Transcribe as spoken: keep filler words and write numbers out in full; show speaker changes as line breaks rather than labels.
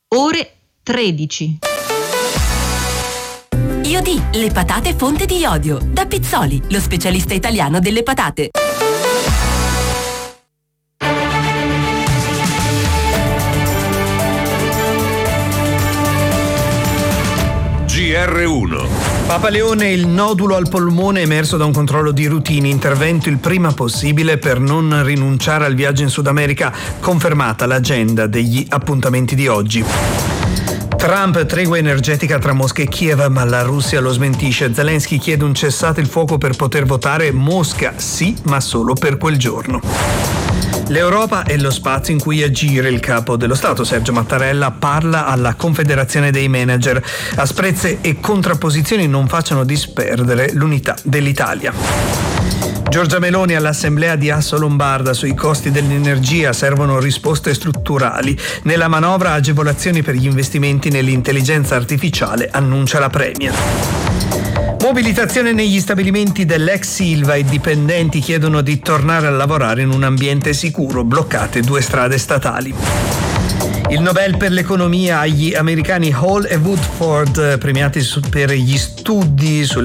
ore tredici.
Iodì, le patate fonte di iodio. Da Pizzoli, lo specialista italiano delle patate.
G R uno.
Papa Leone, il nodulo al polmone emerso da un controllo di routine, intervento il prima possibile per non rinunciare al viaggio in Sud America, confermata l'agenda degli appuntamenti di oggi. Trump, tregua energetica tra Mosca e Kiev, ma la Russia lo smentisce. Zelensky chiede un cessate il fuoco per poter votare. Mosca sì, ma solo per quel giorno. L'Europa è lo spazio in cui agire. Il capo dello Stato, Sergio Mattarella, parla alla Confederazione dei Manager. Asprezze e contrapposizioni non facciano disperdere l'unità dell'Italia. Giorgia Meloni all'Assemblea di Asso Lombarda sui costi dell'energia, servono risposte strutturali. Nella manovra agevolazioni per gli investimenti nell'intelligenza artificiale, annuncia la Premier. Mobilitazione negli stabilimenti dell'ex Ilva, i dipendenti chiedono di tornare a lavorare in un ambiente sicuro, bloccate due strade statali. Il Nobel per l'economia agli americani Hall e Woodford, premiati per gli studi sulle